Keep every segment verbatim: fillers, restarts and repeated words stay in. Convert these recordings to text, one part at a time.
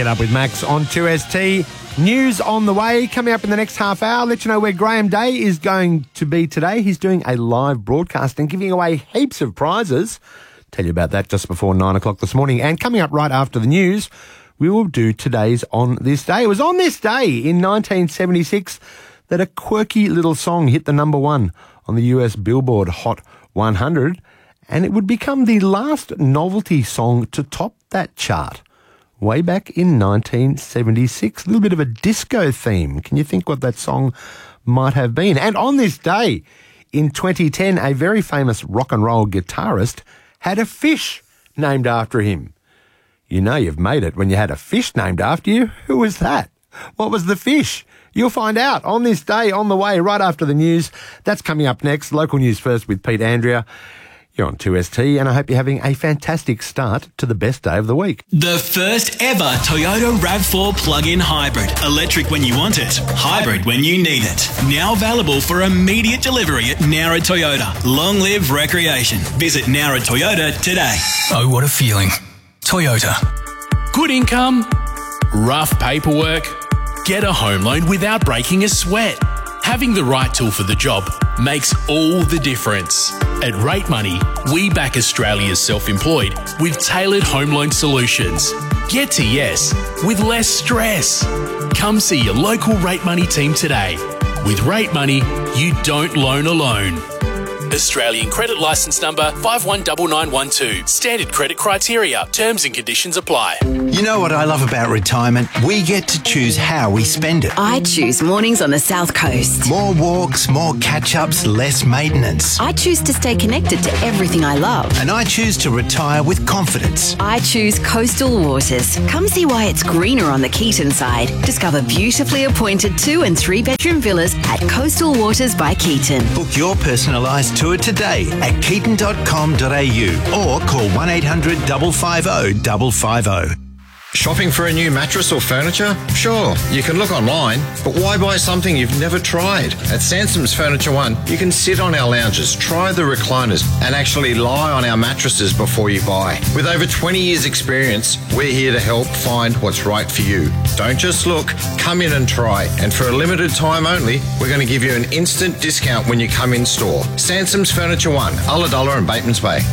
Get Up with Max on two S T. News on the way. Coming up in the next half hour, let you know where Graham Day is going to be today. He's doing a live broadcast and giving away heaps of prizes. Tell you about that just before nine o'clock this morning. And coming up right after the news, we will do today's On This Day. It was on this day in nineteen seventy-six that a quirky little song hit the number one on the U S Billboard Hot one hundred, and it would become the last novelty song to top that chart way back in nineteen seventy-six. A little bit of a disco theme. Can you think what that song might have been? And on this day in twenty ten, a very famous rock and roll guitarist had a fish named after him. You know you've made it when you had a fish named after you. Who was that? What was the fish? You'll find out on this day, on the way, right after the news. That's coming up next. Local news first with Pete Andrea. You're on two S T, and I hope you're having a fantastic start to the best day of the week. The first ever Toyota RAV four plug-in hybrid. Electric when you want it, hybrid when you need it. Now available for immediate delivery at Nowra Toyota. Long live recreation. Visit Nowra Toyota today. Oh, what a feeling. Toyota. Good income, rough paperwork, get a home loan without breaking a sweat. Having the right tool for the job makes all the difference. At Rate Money, we back Australia's self-employed with tailored home loan solutions. Get to yes with less stress. Come see your local Rate Money team today. With Rate Money, you don't loan alone. Australian credit licence number five one nine nine one two. Standard credit criteria. Terms and conditions apply. You know what I love about retirement? We get to choose how we spend it. I choose mornings on the South Coast. More walks, more catch-ups, less maintenance. I choose to stay connected to everything I love. And I choose to retire with confidence. I choose Coastal Waters. Come see why it's greener on the Keaton side. Discover beautifully appointed two and three bedroom villas at Coastal Waters by Keaton. Book your personalised tour today at keaton dot com dot a u or call one eight hundred five five zero five five zero. Shopping for a new mattress or furniture? Sure, you can look online, but why buy something you've never tried? At Sansom's Furniture One, you can sit on our lounges, try the recliners, and actually lie on our mattresses before you buy. With over twenty years experience, we're here to help find what's right for you. Don't just look, come in and try. And for a limited time only, we're going to give you an instant discount when you come in store. Sansom's Furniture One, Ulladulla and Batemans Bay.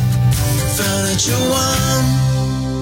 Furniture One.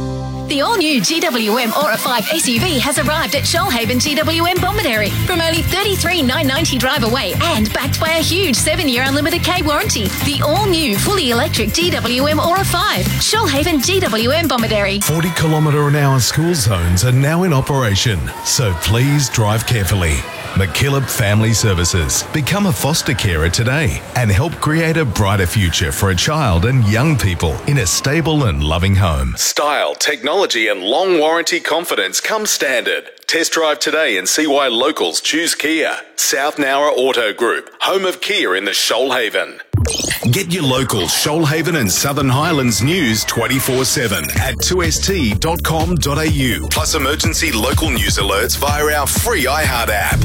The all-new G W M Aura five S U V has arrived at Shoalhaven G W M Bomaderry from only thirty-three thousand nine hundred ninety drive away and backed by a huge seven-year unlimited K warranty. The all-new fully electric G W M Aura five. Shoalhaven G W M Bomaderry. forty kilometre an hour school zones are now in operation, so please drive carefully. McKillop Family Services. Become a foster carer today and help create a brighter future for a child and young people in a stable and loving home. Style, technology and long warranty confidence come standard. Test drive today and see why locals choose Kia. South Nowra Auto Group, home of Kia in the Shoalhaven. Get your local Shoalhaven and Southern Highlands news twenty-four seven at two s t dot com dot a u. Plus emergency local news alerts via our free iHeart app.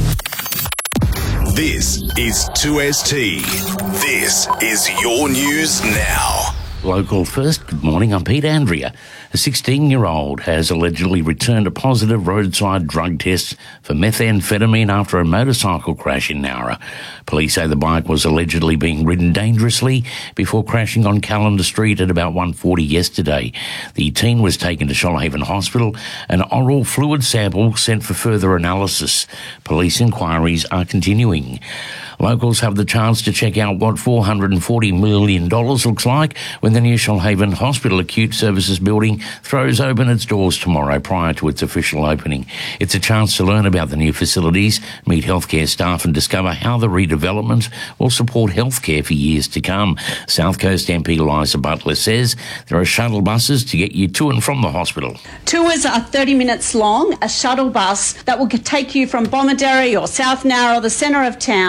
This is two S T. This is your news now. Local first, good morning, I'm Pete Andrea. A sixteen-year-old has allegedly returned a positive roadside drug test for methamphetamine after a motorcycle crash in Nowra. Police say the bike was allegedly being ridden dangerously before crashing on Callender Street at about one forty yesterday. The teen was taken to Shoalhaven Hospital, an oral fluid sample sent for further analysis. Police inquiries are continuing. Locals have the chance to check out what four hundred forty million dollars looks like when the new Shoalhaven Hospital Acute Services building throws open its doors tomorrow prior to its official opening. It's a chance to learn about the new facilities, meet healthcare staff and discover how the redevelopment will support healthcare for years to come. South Coast M P Liza Butler says there are shuttle buses to get you to and from the hospital. Tours are thirty minutes long, a shuttle bus that will take you from Bomaderry or South Nowra or the centre of town. That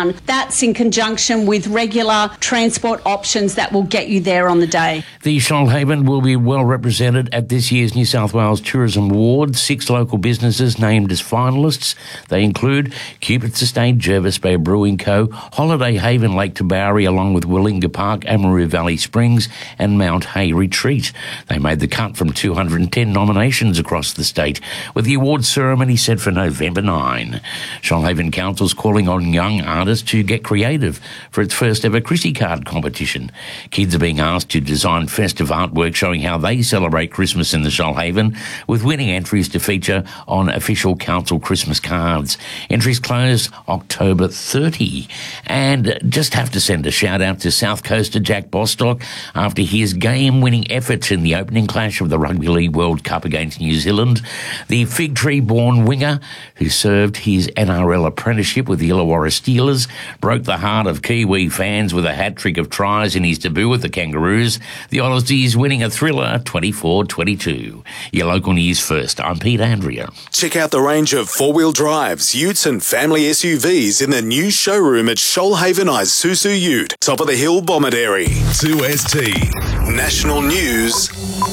that's in conjunction with regular transport options that will get you there on the day. The Shoalhaven will be well represented at this year's New South Wales Tourism Awards. Six local businesses named as finalists. They include Cupid's Estate, Jervis Bay Brewing Co., Holiday Haven Lake Tabourie, along with Willinga Park, Amaroo Valley Springs and Mount Hay Retreat. They made the cut from two hundred ten nominations across the state, with the awards ceremony set for November ninth. Shoalhaven Council's calling on young artists to get creative for its first ever Chrissy Card competition. Kids are being asked to design festive artwork showing how they celebrate Christmas in the Shoalhaven, with winning entries to feature on official council Christmas cards. Entries close October thirtieth. And just have to send a shout out to South Coaster Jack Bostock after his game-winning effort in the opening clash of the Rugby League World Cup against New Zealand. The Fig Tree-born winger, who served his N R L apprenticeship with the Illawarra Steelers, broke the heart of Kiwi fans with a hat-trick of tries in his debut with the Kangaroos. The Aussies winning a thriller twenty-four twenty-two. Your local news first. I'm Pete Andrea. Check out the range of four-wheel drives, utes and family S U Vs in the new showroom at Shoalhaven Isuzu Ute, top of the hill, Bomaderry. two S T National News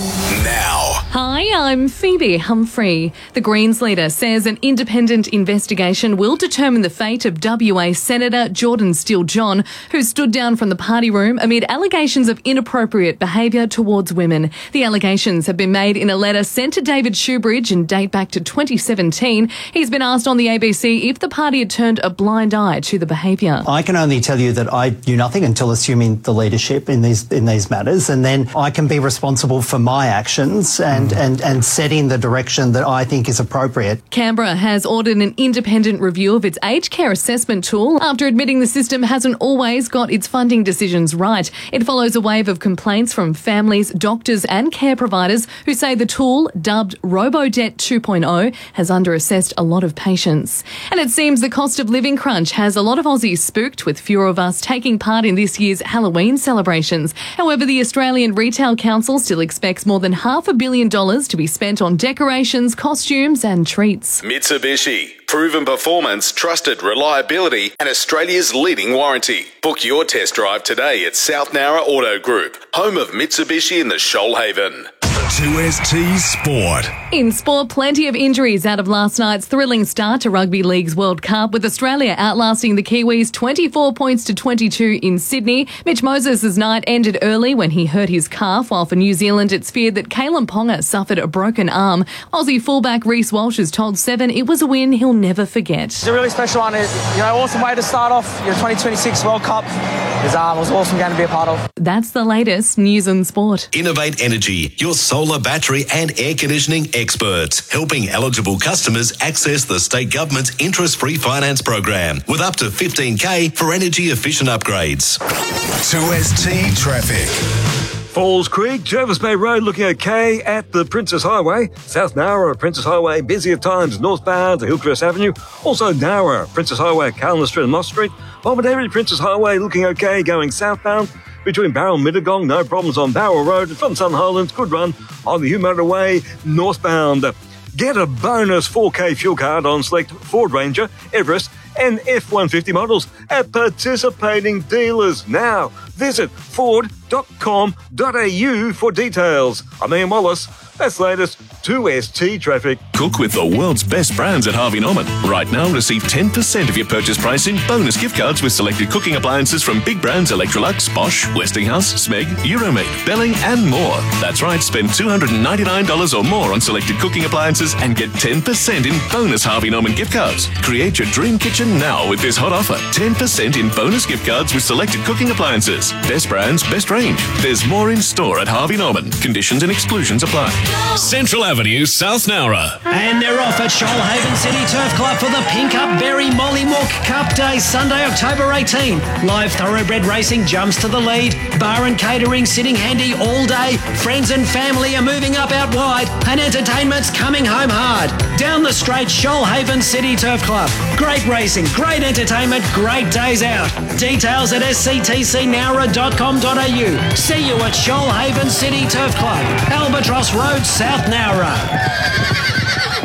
now. Hi, I'm Phoebe Humphrey. The Greens leader says an independent investigation will determine the fate of W A Senator Jordan Steele-John, who stood down from the party room amid allegations of inappropriate behaviour towards women. The allegations have been made in a letter sent to David Shoebridge and date back to twenty seventeen. He's been asked on the A B C if the party had turned a blind eye to the behaviour. I can only tell you that I knew nothing until assuming the leadership in these in these matters, and then I can be responsible for my actions and, and, and setting the direction that I think is appropriate. Canberra has ordered an independent review of its aged care assessment tool after admitting the system hasn't always got its funding decisions right. It follows a wave of complaints from families, doctors and care providers who say the tool, dubbed RoboDebt two point oh, has underassessed a lot of patients. And it seems the cost of living crunch has a lot of Aussies spooked, with fewer of us taking part in this year's Halloween celebrations. However, the Australian Retail Council still expects more than half a billion dollars to be spent on decorations, costumes and treats. Mitsubishi. Proven performance, trusted reliability, and Australia's leading warranty. Book your test drive today at South Nowra Auto Group, home of Mitsubishi in the Shoalhaven. two S T Sport. In sport, plenty of injuries out of last night's thrilling start to Rugby League's World Cup, with Australia outlasting the Kiwis twenty-four points to twenty-two in Sydney. Mitch Moses' night ended early when he hurt his calf, while for New Zealand it's feared that Kalen Ponga suffered a broken arm. Aussie fullback Reece Walsh has told Seven it was a win he'll never forget. It's a really special one. You know, awesome way to start off your twenty twenty-six World Cup. It was, um, it was awesome game to be a part of. That's the latest news and sport. Innovate Energy, your solar, battery and air conditioning experts, helping eligible customers access the state government's interest-free finance program with up to fifteen K for energy-efficient upgrades. two S T Traffic. Falls Creek, Jervis Bay Road looking okay at the Princess Highway. South Nowra, Princess Highway, busy at times northbound to Hillcrest Avenue. Also Nowra, Princess Highway, Callan Street and Moss Street. Bomaderry, Princess Highway looking okay going southbound. Between Barrel and Mittagong, no problems on Barrel Road. And from Sun Highlands, good run on the Hugh Motorway northbound. Get a bonus four K fuel card on select Ford Ranger, Everest and F one fifty models at participating dealers. Now, visit ford dot com dot a u for details. I'm Ian Wallace. That's latest two S T Traffic. Cook with the world's best brands at Harvey Norman. Right now, receive ten percent of your purchase price in bonus gift cards with selected cooking appliances from big brands Electrolux, Bosch, Westinghouse, Smeg, Euromead, Belling and more. That's right, spend two hundred ninety-nine dollars or more on selected cooking appliances and get ten percent in bonus Harvey Norman gift cards. Create your dream kitchen now with this hot offer. ten percent in bonus gift cards with selected cooking appliances. Best brands, best range. There's more in store at Harvey Norman. Conditions and exclusions apply. Central Avenue, South Nowra. And they're off at Shoalhaven City Turf Club for the Pink Up Berry Mollymawk Cup Day, Sunday, October eighteenth. Live thoroughbred racing jumps to the lead. Bar and catering sitting handy all day. Friends and family are moving up out wide. And entertainment's coming home hard. Down the straight, Shoalhaven City Turf Club. Great racing, great entertainment, great days out. Details at s c t c nowra dot com dot a u. See you at Shoalhaven City Turf Club, Albatross Road, South Nowra. The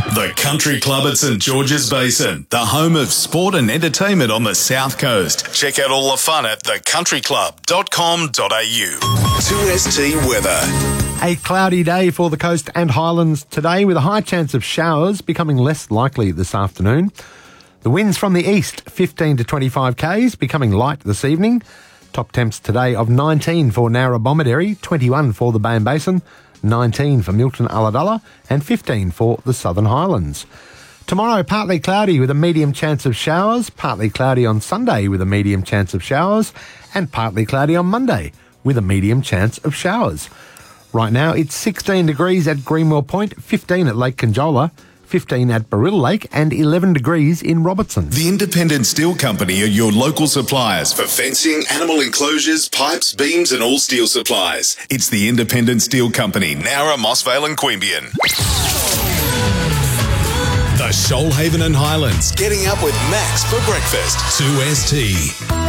Country Club at St George's Basin, the home of sport and entertainment on the South Coast. Check out all the fun at the country club dot com dot a u. two S T weather. A cloudy day for the coast and highlands today, with a high chance of showers becoming less likely this afternoon. The winds from the east, fifteen to twenty-five k's, becoming light this evening. Top temps today of nineteen for Nowra Bomaderry, twenty-one for the Bowen Basin, nineteen for Milton Ulladulla, and fifteen for the Southern Highlands. Tomorrow, partly cloudy with a medium chance of showers, partly cloudy on Sunday with a medium chance of showers, and partly cloudy on Monday with a medium chance of showers. Right now, it's sixteen degrees at Greenwell Point, fifteen at Lake Conjola, fifteen at Barilla Lake, and eleven degrees in Robertson. The Independent Steel Company are your local suppliers for fencing, animal enclosures, pipes, beams and all steel supplies. It's the Independent Steel Company, Nowra, Mossvale and Queanbeyan. The Shoalhaven and Highlands, getting up with Max for breakfast. two S T.